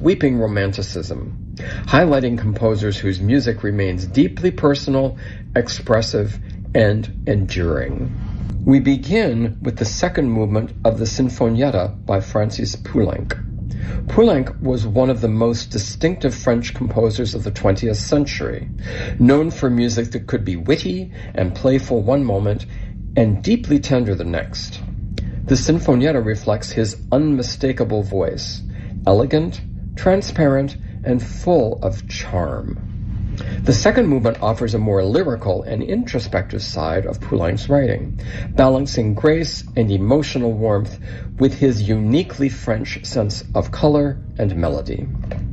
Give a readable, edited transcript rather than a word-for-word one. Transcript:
sweeping romanticism, highlighting composers whose music remains deeply personal, expressive, and enduring. We begin with the second movement of the Sinfonietta by Francis Poulenc. Poulenc was one of the most distinctive French composers of the 20th century, known for music that could be witty and playful one moment and deeply tender the next. The Sinfonietta reflects his unmistakable voice, elegant, transparent, and full of charm. The second movement offers a more lyrical and introspective side of Poulenc's writing, balancing grace and emotional warmth with his uniquely French sense of color and melody.